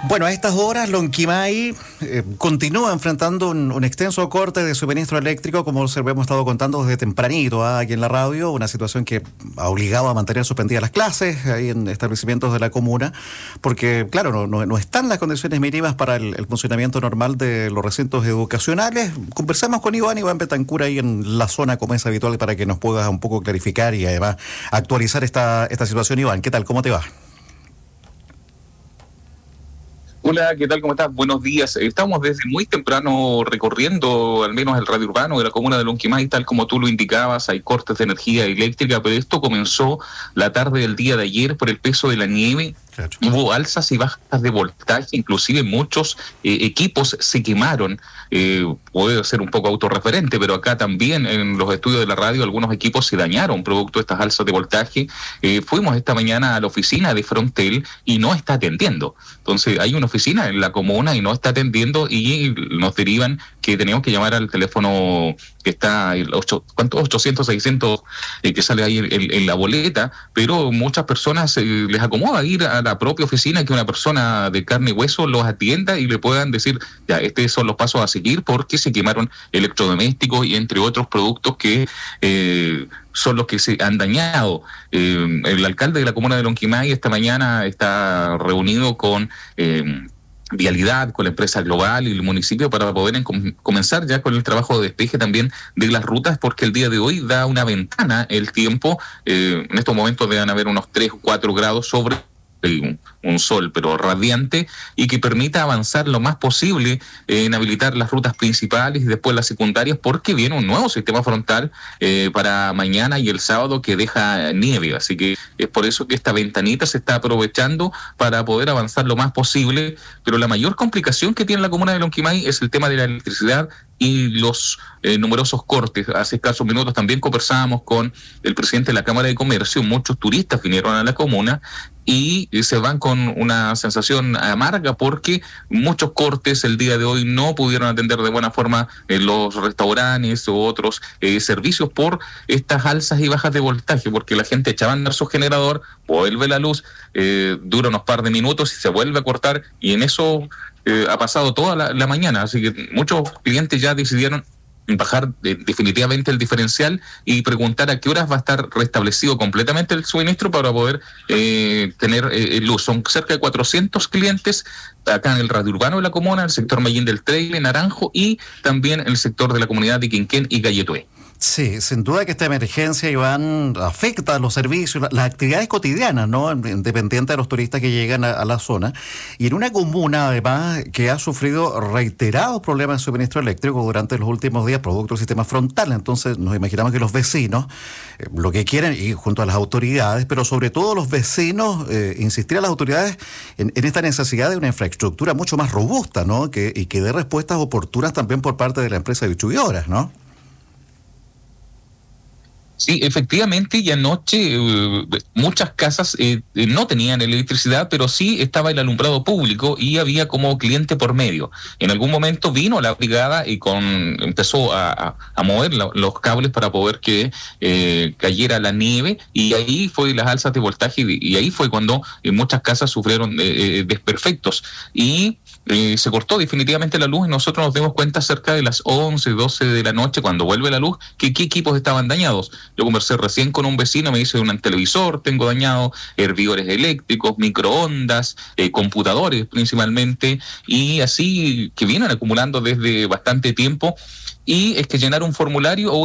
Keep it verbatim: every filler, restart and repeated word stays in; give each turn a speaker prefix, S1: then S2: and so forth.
S1: Bueno, a estas horas Lonquimay eh, continúa enfrentando un, un extenso corte de suministro eléctrico, como se lo hemos estado contando desde tempranito ¿eh? aquí en la radio, una situación que ha obligado a mantener suspendidas las clases ahí en establecimientos de la comuna, porque claro, no, no, no están las condiciones mínimas para el, el funcionamiento normal de los recintos educacionales. Conversamos con Iván, Iván Betancur ahí en la zona como es habitual para que nos puedas un poco clarificar y además actualizar esta, esta situación. Iván, ¿qué tal? ¿Cómo te va?
S2: Hola, ¿qué tal? ¿Cómo estás? Buenos días. Estamos desde muy temprano recorriendo al menos el radio urbano de la comuna de Lonquimay, tal como tú lo indicabas, hay cortes de energía eléctrica, pero esto comenzó la tarde del día de ayer por el peso de la nieve. Claro. Hubo alzas y bajas de voltaje, inclusive muchos eh, equipos se quemaron. Eh, puede ser un poco autorreferente, pero acá también en los estudios de la radio algunos equipos se dañaron producto de estas alzas de voltaje. Eh, fuimos esta mañana a la oficina de Frontel y no está atendiendo. Entonces hay una oficina en la comuna y no está atendiendo y nos derivan que tenemos que llamar al teléfono que está, el ocho, ¿cuántos? ochocientos, seiscientos eh, que sale ahí en, en la boleta, pero muchas personas eh, les acomoda ir a la propia oficina, que una persona de carne y hueso los atienda y le puedan decir, ya, estos son los pasos a seguir porque se quemaron electrodomésticos y entre otros productos que eh, son los que se han dañado. Eh, el alcalde de la comuna de Lonquimay esta mañana está reunido con eh, Vialidad, con la empresa Global y el municipio para poder en, com, comenzar ya con el trabajo de despeje también de las rutas, porque el día de hoy da una ventana el tiempo. Eh, en estos momentos deben haber unos tres o cuatro grados sobre Un, un sol pero radiante y que permita avanzar lo más posible eh, en habilitar las rutas principales y después las secundarias, porque viene un nuevo sistema frontal eh, para mañana y el sábado que deja nieve, así que es por eso que esta ventanita se está aprovechando para poder avanzar lo más posible. Pero la mayor complicación que tiene la comuna de Lonquimay es el tema de la electricidad y los eh, numerosos cortes. Hace escasos minutos también conversábamos con el presidente de la Cámara de Comercio. Muchos turistas vinieron a la comuna y se van con una sensación amarga porque muchos cortes el día de hoy no pudieron atender de buena forma eh, los restaurantes u otros eh, servicios por estas alzas y bajas de voltaje, porque la gente echaba a andar su generador, vuelve la luz, eh, dura unos par de minutos y se vuelve a cortar, y en eso eh, ha pasado toda la, la mañana, así que muchos clientes ya decidieron bajar eh, definitivamente el diferencial y preguntar a qué horas va a estar restablecido completamente el suministro para poder eh, tener eh, luz. Son cerca de cuatrocientos clientes acá en el radio urbano de la comuna, el sector Mayín del Traile, Naranjo, y también el sector de la comunidad de Quinquén y Galletué.
S1: Sí, sin duda que esta emergencia, Iván, afecta a los servicios, las actividades cotidianas, ¿no? Independiente de los turistas que llegan a, a la zona. Y en una comuna, además, que ha sufrido reiterados problemas de suministro eléctrico durante los últimos días, producto del sistema frontal. Entonces, nos imaginamos que los vecinos, eh, lo que quieren, y junto a las autoridades, pero sobre todo los vecinos, eh, insistir a las autoridades en, en esta necesidad de una infraestructura mucho más robusta, ¿no? Que, y que dé respuestas oportunas también por parte de la empresa de distribuidoras, ¿no?
S2: Sí, efectivamente, y anoche eh, muchas casas eh, no tenían electricidad, pero sí estaba el alumbrado público y había como cliente por medio. En algún momento vino la brigada y con empezó a, a, a mover la, los cables para poder que eh, cayera la nieve, y ahí fue las alzas de voltaje y, y ahí fue cuando eh, muchas casas sufrieron eh, desperfectos y Eh, se cortó definitivamente la luz, y nosotros nos dimos cuenta cerca de las once, doce de la noche, cuando vuelve la luz, que qué equipos estaban dañados. Yo conversé recién con un vecino, me dice, un televisor tengo dañado, hervidores eléctricos, microondas, eh, computadores principalmente, y así que vienen acumulando desde bastante tiempo, y es que llenar un formulario o